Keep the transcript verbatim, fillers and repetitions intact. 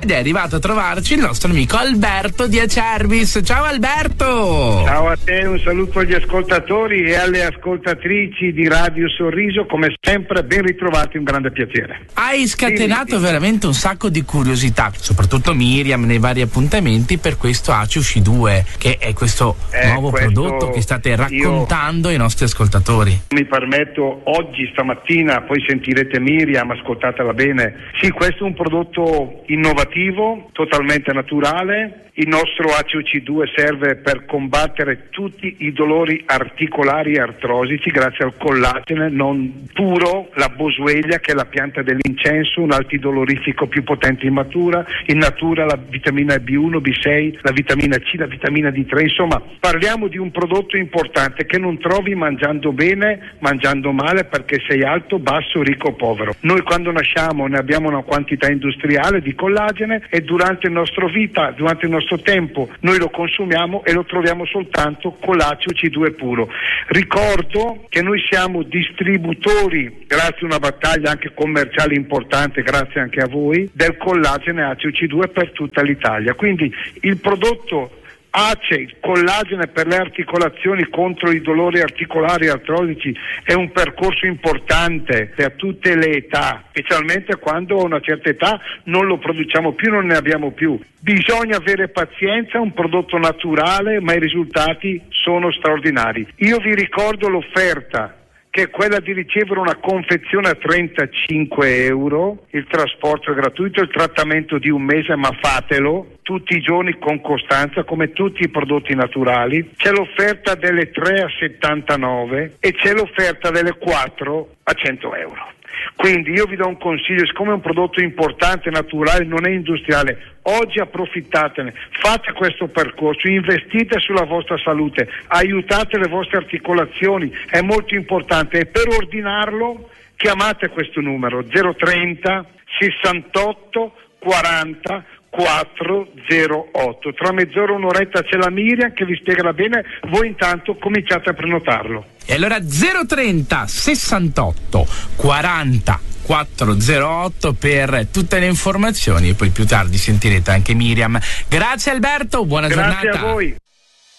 ed è arrivato a trovarci il nostro amico Alberto di Acerbis. Ciao Alberto! Ciao a te, un saluto agli ascoltatori e alle ascoltatrici di Radio Sorriso, come sempre ben ritrovati, un grande piacere. Hai scatenato sì, sì. veramente un sacco di curiosità, soprattutto Miriam nei vari appuntamenti, per questo A C U S C I due, che è questo eh, nuovo questo prodotto che state raccontando io... ai nostri ascoltatori. Mi permetto, oggi, stamattina, poi sentirete Miriam, ascoltatela bene. Sì, questo è un prodotto innovativo, totalmente naturale. Il nostro A C U C I due serve per combattere tutti i dolori articolari e artrosici grazie al collagene non puro, la boswellia, che è la pianta dell'incenso, un antidolorifico più potente in natura, in natura la vitamina B uno, B sei, la vitamina C, la vitamina D tre. Insomma, parliamo di un prodotto importante che non trovi mangiando bene, mangiando male, perché sei alto, basso, ricco o povero. Noi quando nasciamo ne abbiamo una quantità industriale di collagene e durante il nostro vita, durante il nostro tempo noi lo consumiamo e lo troviamo soltanto con l'A C U C I due puro. Ricordo che noi siamo distributori, grazie a una battaglia anche commerciale importante, grazie anche a voi, del collagene A C U C I due per tutta l'Italia. Quindi il prodotto A C E, collagene per le articolazioni contro i dolori articolari e artrosici, è un percorso importante per tutte le età, specialmente quando a una certa età non lo produciamo più, non ne abbiamo più. Bisogna avere pazienza, è un prodotto naturale, ma i risultati sono straordinari. Io vi ricordo l'offerta, che è quella di ricevere una confezione a trentacinque euro, il trasporto è gratuito, il trattamento di un mese, ma fatelo tutti i giorni con costanza, come tutti i prodotti naturali. C'è l'offerta delle tre a settantanove e c'è l'offerta delle quattro a cento euro. Quindi io vi do un consiglio, siccome è un prodotto importante, naturale, non è industriale, oggi approfittatene, fate questo percorso, investite sulla vostra salute, aiutate le vostre articolazioni, è molto importante, e per ordinarlo chiamate questo numero zero trenta sessantotto quaranta quattrocentotto. Tra mezz'ora, un'oretta c'è la Miriam che vi spiegherà bene, voi intanto cominciate a prenotarlo. E allora zero trenta sessantotto quaranta quattrocentotto per tutte le informazioni, e poi più tardi sentirete anche Miriam. Grazie Alberto, buona Grazie giornata. Grazie a voi.